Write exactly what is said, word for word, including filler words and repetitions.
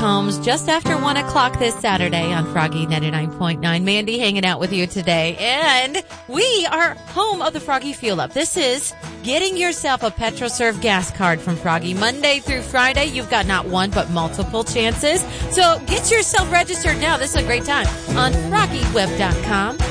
homes just after one o'clock this Saturday on Froggy ninety-nine point nine. Mandy hanging out with you today. And we are home of the Froggy Fuel Up. This is getting yourself a PetroServe gas card from Froggy. Monday through Friday, you've got not one but multiple chances. So get yourself registered now. This is a great time on froggy web dot com.